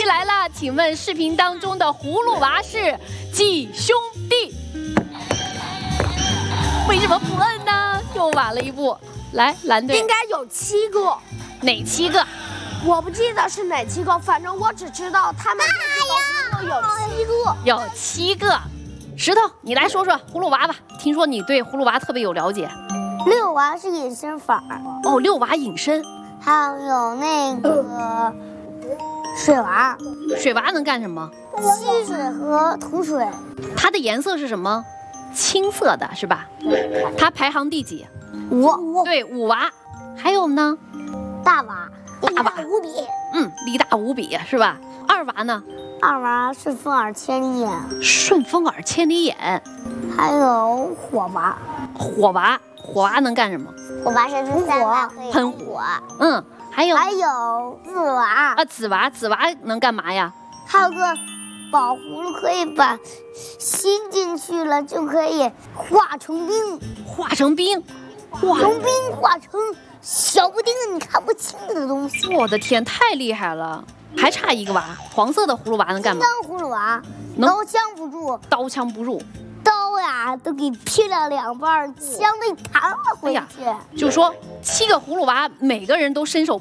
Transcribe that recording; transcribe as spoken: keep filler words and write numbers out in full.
题来了，请问视频当中的葫芦娃是几兄弟？为什么不摁呢？又晚了一步。来，蓝队应该有七个， 哪七个？ 我不记得是哪七个，反正我只知道他们这个葫芦有七个。 有七个。石头，你来说说葫芦娃吧。听说你对葫芦娃特别有了解。 六娃是隐身法哦，六娃隐身。 还有那个水娃， 水娃能干什么？ 吸水和吐水。 它的颜色是什么？青色的是吧？它排行第几？ 五。 对，五娃。还有呢？ 大娃， 大娃无比。 嗯，力大无比是吧？二娃呢？ 二娃顺风耳千里眼。 顺风耳千里眼。 还有火娃。 火娃，火娃能干什么？ 火娃是三娃可以喷火。 嗯，还有还有紫娃啊，紫娃，紫娃能干嘛呀？ 还有个宝葫芦，可以把吸进去了，就可以化成冰， 化成冰， 哇，从冰化成小不丁你看不清的东西。 我的天，太厉害了！还差一个娃，黄色的葫芦娃能干嘛？ 金刚葫芦娃，刀枪不入， 刀枪不入， 刀呀都给劈了两半，枪被弹了回去。 哎呀，就说七个葫芦娃，每个人都身手